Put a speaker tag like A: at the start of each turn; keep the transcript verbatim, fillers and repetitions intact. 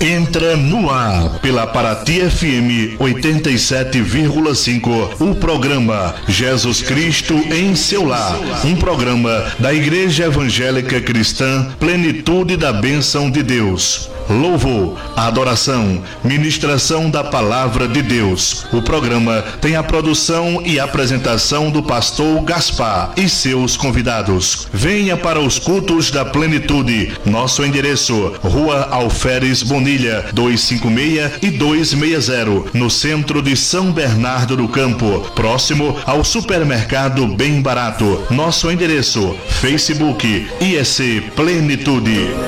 A: Entra no ar pela Paraty F M oitenta e sete vírgula cinco o programa Jesus Cristo em seu lar, um programa da Igreja Evangélica Cristã Plenitude da Bênção de Deus. Louvor, adoração, ministração da Palavra de Deus. O programa tem a produção e apresentação do pastor Gaspar e seus convidados. Venha para os cultos da Plenitude. Nosso endereço: Rua Alferes Bonilha, duzentos e cinquenta e seis e duzentos e sessenta, no centro de São Bernardo do Campo, próximo ao supermercado Bem Barato. Nosso endereço: Facebook I E C Plenitude.